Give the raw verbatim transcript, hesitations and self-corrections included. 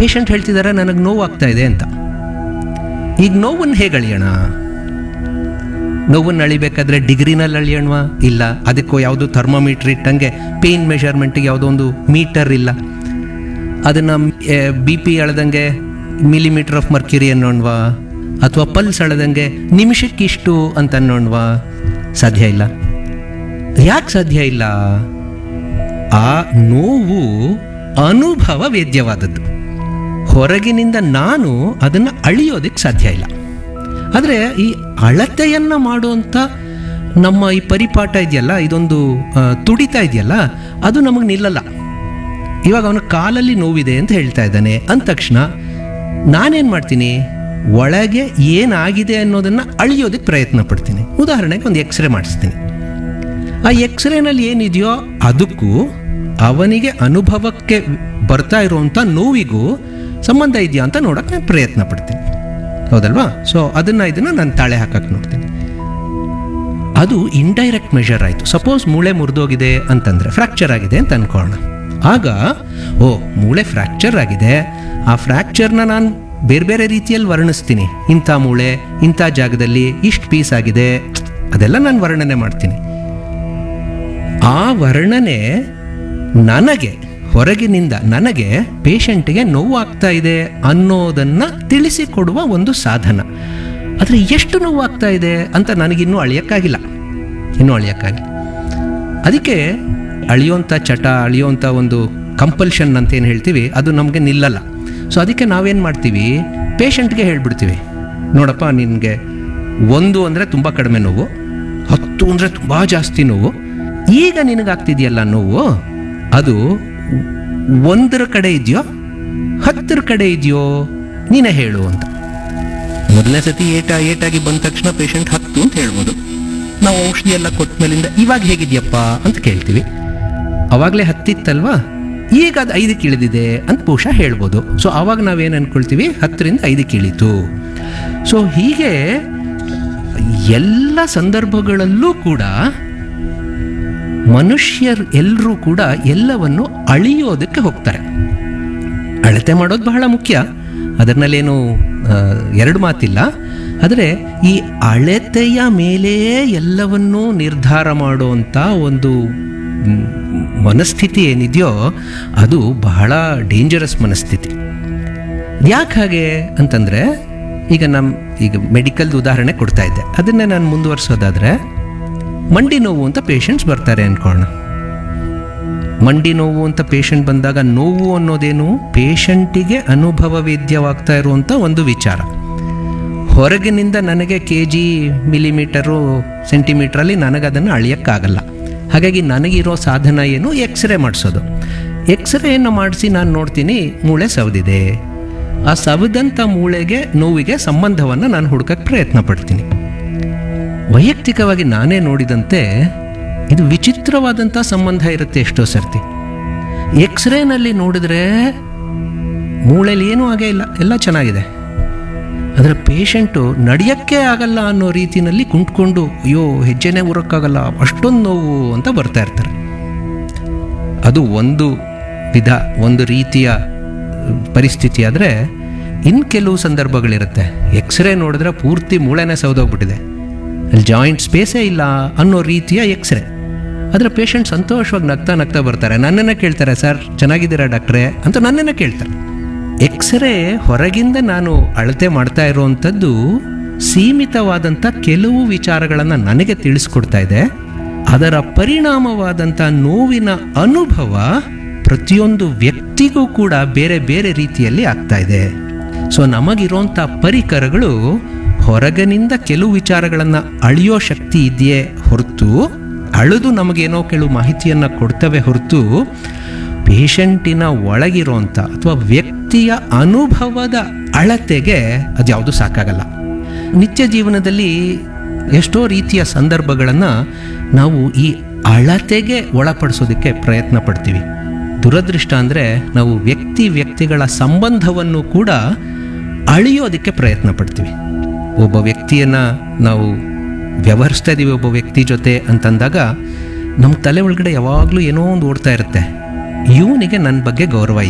Patient ಹೇಳ್ತಿದ್ದಾರೆ ನನಗೆ ನೋವು ಆಗ್ತಾ ಇದೆ ಅಂತ. ಈಗ ನೋವನ್ನು ಹೇಗೆ ಅಳಿಯೋಣ? ನೋವನ್ನು ಅಳಿಬೇಕಾದ್ರೆ ಡಿಗ್ರಿನಲ್ಲಿ ಅಳಿಯೋಣವಾ? ಇಲ್ಲ. ಅದಕ್ಕೂ ಯಾವುದೋ ಥರ್ಮೋಮೀಟ್ರ್ ಇಟ್ಟಂಗೆ ಪೇಯ್ನ್ ಮೆಷರ್ಮೆಂಟಿಗೆ ಯಾವುದೋ ಒಂದು ಮೀಟರ್ ಇಲ್ಲ. ಅದನ್ನು B P ಅಳ್ದಂಗೆ millimetre of Mercury ಅನ್ನೋಣವಾ? ಅಥವಾ ಪಲ್ಸ್ ಅಳ್ದಂಗೆ ನಿಮಿಷಕ್ಕಿಷ್ಟು ಅಂತ ಅನ್ನೋಣವಾ? ಸಾಧ್ಯ ಇಲ್ಲ. ಯಾಕೆ ಸಾಧ್ಯ ಇಲ್ಲ? ಆ ನೋವು ಅನುಭವ ವೇದ್ಯವಾದದ್ದು. ಹೊರಗಿನಿಂದ ನಾನು ಅದನ್ನು ಅಳಿಯೋದಕ್ಕೆ ಸಾಧ್ಯ ಇಲ್ಲ. ಆದರೆ ಈ ಅಳತೆಯನ್ನು ಮಾಡುವಂಥ ನಮ್ಮ ಈ ಪರಿಪಾಠ ಇದೆಯಲ್ಲ, ಇದೊಂದು ತುಡಿತಾ ಇದೆಯಲ್ಲ, ಅದು ನಮಗೆ ನಿಲ್ಲಲ್ಲ. ಇವಾಗ ಅವನ ಕಾಲಲ್ಲಿ ನೋವಿದೆ ಅಂತ ಹೇಳ್ತಾ ಇದ್ದಾನೆ ಅಂದ ತಕ್ಷಣ ನಾನೇನು ಮಾಡ್ತೀನಿ? ಒಳಗೆ ಏನಾಗಿದೆ ಅನ್ನೋದನ್ನು ಅಳಿಯೋದಕ್ಕೆ ಪ್ರಯತ್ನ ಪಡ್ತೀನಿ. ಉದಾಹರಣೆಗೆ ಒಂದು ಎಕ್ಸ್ರೇ ಮಾಡಿಸ್ತೀನಿ. ಆ ಎಕ್ಸ್ರೇನಲ್ಲಿ ಏನಿದೆಯೋ ಅದಕ್ಕೂ ಅವನಿಗೆ ಅನುಭವಕ್ಕೆ ಬರ್ತಾ ಇರುವಂಥ ನೋವಿಗೂ ಸಂಬಂಧ ಇದೆಯಾ ಅಂತ ನೋಡೋಕ್ಕೆ ನಾನು ಪ್ರಯತ್ನ ಪಡ್ತೀನಿ. ಹೌದಲ್ವಾ? ಸೊ ಅದನ್ನು ಇದನ್ನು ನಾನು ತಾಳೆ ಹಾಕಕ್ಕೆ ನೋಡ್ತೀನಿ. ಅದು ಇಂಡೈರೆಕ್ಟ್ ಮೆಷರ್ ಆಯಿತು. ಸಪೋಸ್ ಮೂಳೆ ಮುರಿದೋಗಿದೆ ಅಂತಂದರೆ, ಫ್ರ್ಯಾಕ್ಚರ್ ಆಗಿದೆ ಅಂತ ಅನ್ಕೊಳ್ಳೋಣ. ಆಗ ಓ ಮೂಳೆ ಫ್ರ್ಯಾಕ್ಚರ್ ಆಗಿದೆ, ಆ ಫ್ರ್ಯಾಕ್ಚರ್ನ ನಾನು ಬೇರೆ ಬೇರೆ ರೀತಿಯಲ್ಲಿ ವರ್ಣಿಸ್ತೀನಿ. ಇಂಥ ಮೂಳೆ ಇಂಥ ಜಾಗದಲ್ಲಿ ಇಷ್ಟು ಪೀಸ್ ಆಗಿದೆ, ಅದೆಲ್ಲ ನಾನು ವರ್ಣನೆ ಮಾಡ್ತೀನಿ. ಆ ವರ್ಣನೆ ನನಗೆ ಹೊರಗಿನಿಂದ ನನಗೆ ಪೇಷಂಟಿಗೆ ನೋವು ಆಗ್ತಾ ಇದೆ ಅನ್ನೋದನ್ನು ತಿಳಿಸಿಕೊಡುವ ಒಂದು ಸಾಧನ. ಆದರೆ ಎಷ್ಟು ನೋವು ಆಗ್ತಾ ಇದೆ ಅಂತ ನನಗಿನ್ನೂ ಅಳಿಯೋಕ್ಕಾಗಿಲ್ಲ, ಇನ್ನೂ ಅಳಿಯೋಕ್ಕಾಗಿಲ್ಲ. ಅದಕ್ಕೆ ಅಳಿಯೋಂಥ ಚಟ, ಅಳಿಯೋಂಥ ಒಂದು ಕಂಪಲ್ಷನ್ ಅಂತ ಏನು ಹೇಳ್ತೀವಿ, ಅದು ನಮಗೆ ನಿಲ್ಲಲ್ಲ. ಸೊ ಅದಕ್ಕೆ ನಾವೇನು ಮಾಡ್ತೀವಿ? ಪೇಷಂಟ್ಗೆ ಹೇಳ್ಬಿಡ್ತೀವಿ, ನೋಡಪ್ಪ ನಿನಗೆ ಒಂದು ಅಂದರೆ ತುಂಬ ಕಡಿಮೆ ನೋವು, ಹತ್ತು ಅಂದರೆ ತುಂಬ ಜಾಸ್ತಿ ನೋವು. ಈಗ ನಿನಗಾಗ್ತಿದೆಯಲ್ಲ ನೋವು, ಅದು ಒಂದರ ಕಡೆ ಇದೆಯೋ ಹತ್ತರ ಕಡೆ ಇದೆಯೋ ನೀನೇ ಹೇಳು ಅಂತ. ಮೊದಲನೇ ಸತಿ ಏಟ ಏಟಾಗಿ ಬಂದ ತಕ್ಷಣ ಪೇಷಂಟ್ ಹತ್ತು ಅಂತ ಹೇಳ್ಬೋದು. ನಾವು ಔಷಧಿ ಎಲ್ಲ ಕೊಟ್ಟ ಮೇಲಿಂದ ಇವಾಗ ಹೇಗಿದೆಯಪ್ಪ ಅಂತ ಕೇಳ್ತೀವಿ. ಅವಾಗಲೇ ಹತ್ತಿತ್ತಲ್ವಾ, ಈಗ ಅದು ಐದಕ್ಕೆ ಇಳಿದಿದೆ ಅಂತ ಬಹುಶಃ ಹೇಳ್ಬೋದು. ಸೊ ಆವಾಗ ನಾವೇನು ಅಂದ್ಕೊಳ್ತೀವಿ? ಹತ್ತರಿಂದ ಐದಕ್ಕೆ ಇಳೀತು. ಸೊ ಹೀಗೆ ಎಲ್ಲ ಸಂದರ್ಭಗಳಲ್ಲೂ ಕೂಡ ಮನುಷ್ಯರು ಎಲ್ಲರೂ ಕೂಡ ಎಲ್ಲವನ್ನು ಅಳಿಯೋದಕ್ಕೆ ಹೋಗ್ತಾರೆ. ಅಳತೆ ಮಾಡೋದು ಬಹಳ ಮುಖ್ಯ, ಅದರಲ್ಲೇನು ಎರಡು ಮಾತಿಲ್ಲ. ಆದರೆ ಈ ಅಳತೆಯ ಮೇಲೆ ಎಲ್ಲವನ್ನೂ ನಿರ್ಧಾರ ಮಾಡುವಂಥ ಒಂದು ಮನಸ್ಥಿತಿ ಏನಿದೆಯೋ ಅದು ಬಹಳ ಡೇಂಜರಸ್ ಮನಸ್ಥಿತಿ. ಯಾಕೆ ಹಾಗೆ ಅಂತಂದರೆ, ಈಗ ನಮ್ಮ ಈಗ ಮೆಡಿಕಲ್ದು ಉದಾಹರಣೆ ಕೊಡ್ತಾ ಇದ್ದೆ, ಅದನ್ನೇ ನಾನು ಮುಂದುವರಿಸೋದಾದರೆ, ಮಂಡಿ ನೋವು ಅಂತ ಪೇಷಂಟ್ಸ್ ಬರ್ತಾರೆ ಅಂದ್ಕೊಳ್ಳೋಣ. ಮಂಡಿ ನೋವು ಅಂತ ಪೇಷಂಟ್ ಬಂದಾಗ ನೋವು ಅನ್ನೋದೇನು? ಪೇಷಂಟಿಗೆ ಅನುಭವ ವೇದ್ಯವಾಗ್ತಾ ಇರುವಂಥ ಒಂದು ವಿಚಾರ. ಹೊರಗಿನಿಂದ ನನಗೆ ಕೆ ಜಿ ಮಿಲಿಮೀಟರು ಸೆಂಟಿಮೀಟ್ರಲ್ಲಿ ನನಗದನ್ನು ಅಳಿಯೋಕ್ಕಾಗಲ್ಲ. ಹಾಗಾಗಿ ನನಗಿರೋ ಸಾಧನ ಏನು? ಎಕ್ಸ್ರೇ ಮಾಡಿಸೋದು. ಎಕ್ಸ್ರೇಯನ್ನು ಮಾಡಿಸಿ ನಾನು ನೋಡ್ತೀನಿ ಮೂಳೆ ಸವದಿದೆ. ಆ ಸವದಂಥ ಮೂಳೆಗೆ ನೋವಿಗೆ ಸಂಬಂಧವನ್ನು ನಾನು ಹುಡುಕಕ್ಕೆ ಪ್ರಯತ್ನ ಪಡ್ತೀನಿ. ವೈಯಕ್ತಿಕವಾಗಿ ನಾನೇ ನೋಡಿದಂತೆ ಇದು ವಿಚಿತ್ರವಾದಂಥ ಸಂಬಂಧ ಇರುತ್ತೆ ಎಷ್ಟೋ ಸರ್ತಿ. ಎಕ್ಸ್ರೇನಲ್ಲಿ ನೋಡಿದ್ರೆ ಮೂಳೆಯಲ್ಲಿ ಏನೂ ಆಗೇ ಇಲ್ಲ, ಎಲ್ಲ ಚೆನ್ನಾಗಿದೆ. ಅದರ ಪೇಷಂಟು ನಡೆಯೋಕ್ಕೆ ಆಗಲ್ಲ ಅನ್ನೋ ರೀತಿಯಲ್ಲಿ ಕುಂತ್ಕೊಂಡು ಅಯ್ಯೋ ಹೆಜ್ಜೆನೇ ಊರಕ್ಕಾಗಲ್ಲ, ಅಷ್ಟೊಂದು ನೋವು ಅಂತ ಬರ್ತಾ ಇರ್ತಾರೆ. ಅದು ಒಂದು ವಿಧ, ಒಂದು ರೀತಿಯ ಪರಿಸ್ಥಿತಿ. ಆದರೆ ಇನ್ನು ಕೆಲವು ಸಂದರ್ಭಗಳಿರುತ್ತೆ, ಎಕ್ಸ್ರೇ ನೋಡಿದ್ರೆ ಪೂರ್ತಿ ಮೂಳೆನೇ ಸೌದೋಗ್ಬಿಟ್ಟಿದೆ, ಅಲ್ಲಿ ಜಾಯಿಂಟ್ ಸ್ಪೇಸೇ ಇಲ್ಲ ಅನ್ನೋ ರೀತಿಯ ಎಕ್ಸ್ರೇ. ಅದರ ಪೇಷಂಟ್ ಸಂತೋಷವಾಗಿ ನಗ್ತಾ ನಗ್ತಾ ಬರ್ತಾರೆ, ನನ್ನನ್ನು ಕೇಳ್ತಾರೆ, ಸರ್ ಚೆನ್ನಾಗಿದ್ದೀರಾ ಡಾಕ್ಟ್ರೇ ಅಂತ ನನ್ನನ್ನು ಕೇಳ್ತಾರೆ. ಎಕ್ಸ್ರೇ ಹೊರಗಿಂದ ನಾನು ಅಳತೆ ಮಾಡ್ತಾ ಇರುವಂಥದ್ದು ಸೀಮಿತವಾದಂಥ ಕೆಲವು ವಿಚಾರಗಳನ್ನು ನನಗೆ ತಿಳಿಸ್ಕೊಡ್ತಾ ಇದೆ. ಅದರ ಪರಿಣಾಮವಾದಂಥ ನೋವಿನ ಅನುಭವ ಪ್ರತಿಯೊಂದು ವ್ಯಕ್ತಿಗೂ ಕೂಡ ಬೇರೆ ಬೇರೆ ರೀತಿಯಲ್ಲಿ ಆಗ್ತಾ ಇದೆ. ಸೊ ನಮಗಿರುವಂಥ ಪರಿಕರಗಳು ಹೊರಗಿನಿಂದ ಕೆಲವು ವಿಚಾರಗಳನ್ನು ಅಳಿಯೋ ಶಕ್ತಿ ಇದೆಯೇ ಹೊರತು, ಅಳೆದು ನಮಗೇನೋ ಕೆಲವು ಮಾಹಿತಿಯನ್ನು ಕೊಡ್ತವೆ ಹೊರತು, ಪೇಷಂಟಿನ ಒಳಗಿರೋಂಥ ಅಥವಾ ವ್ಯಕ್ತಿಯ ಅನುಭವದ ಅಳತೆಗೆ ಅದು ಯಾವುದು ಸಾಕಾಗಲ್ಲ. ನಿತ್ಯ ಜೀವನದಲ್ಲಿ ಎಷ್ಟೋ ರೀತಿಯ ಸಂದರ್ಭಗಳನ್ನು ನಾವು ಈ ಅಳತೆಗೆ ಒಳಪಡಿಸೋದಕ್ಕೆ ಪ್ರಯತ್ನ ಪಡ್ತೀವಿ. ದುರದೃಷ್ಟ ಅಂದರೆ ನಾವು ವ್ಯಕ್ತಿ ವ್ಯಕ್ತಿಗಳ ಸಂಬಂಧವನ್ನು ಕೂಡ ಅಳಿಯೋದಕ್ಕೆ ಪ್ರಯತ್ನ ಪಡ್ತೀವಿ. ಒಬ್ಬ ವ್ಯಕ್ತಿಯನ್ನು ನಾವು ವ್ಯವಹರಿಸ್ತಾ ಇದ್ದೀವಿ ಒಬ್ಬ ವ್ಯಕ್ತಿ ಜೊತೆ ಅಂತಂದಾಗ ನಮ್ಮ ತಲೆ ಒಳಗಡೆ ಯಾವಾಗಲೂ ಏನೋ ಒಂದು ಓಡ್ತಾ ಇರುತ್ತೆ, ಇವನಿಗೆ ನನ್ನ ಬಗ್ಗೆ ಗೌರವ